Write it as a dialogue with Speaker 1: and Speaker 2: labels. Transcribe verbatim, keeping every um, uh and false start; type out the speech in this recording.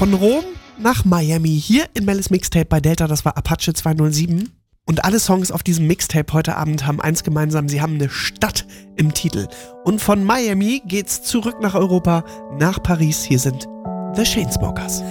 Speaker 1: Von Rom nach Miami, hier in Mellis Mixtape bei Delta, das war Apache zweihundertsieben. Und alle Songs auf diesem Mixtape heute Abend haben eins gemeinsam, sie haben eine Stadt im Titel. Und von Miami geht's zurück nach Europa, nach Paris. Hier sind The Chainsmokers.